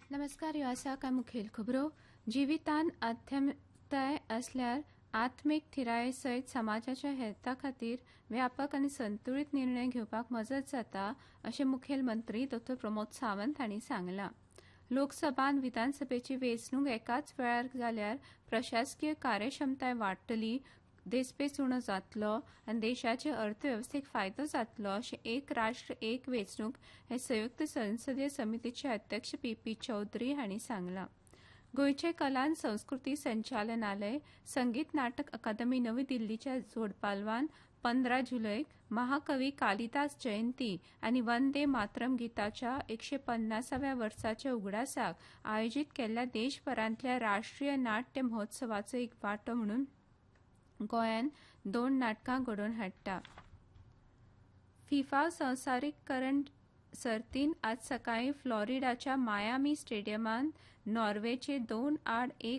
नमस्कार. ह्यो आसा कांय मुखेल खबरो. जिवितान आध्यात्मिकताय असल्यार आत्मीक थिराये सयत समाजाच्या हेता खातीर व्यापक आनी संतुलित निर्णय घेवपाक मजत जाता अशें मुखेलमंत्री डॉ. प्रमोद सावंत हांणी सांगलां. लोकसभा आनी विधानसभेची वेंचणूक एकाच वेळार जाल्यार प्रशासकीय कार्यक्षमताय वाडटली, देस्पेच उणो जातलो आनी देशाचे अर्थवेवस्थेक फायदो जातलो अशें एक राष्ट्र एक वेंचणूक हे संयुक्त संसदीय समितीचे अध्यक्ष पी चौधरी हांणी सांगलां. गोंयचे कला आनी संस्कृती संचालनालय, संगीत नाटक अकादमी नवी दिल्लीच्या जोडपालवान 15 जुलैक महाकवी कालिदास जयंती आनी वंदे मातरम गिताच्या 150व्या वर्साच्या उगडासाक आयोजीत केल्ल्या देशभरांतल्या राष्ट्रीय नाट्य महोत्सवाचो एक वांटो म्हणून गोंयान 2 नाटकां घडोवन हाडटा. फिफा संवसारीकरण सर्तीन आज सकाळीं फ्लोरिडाच्या मायामी स्टेडियमांत नॉर्वेचे 2-1